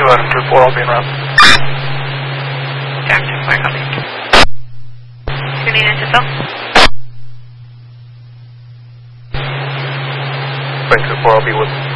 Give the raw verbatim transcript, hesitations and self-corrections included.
two out of two four, I'll be in route. Jack two four, copy. Tuning into Phil. Right, two four, I'll be with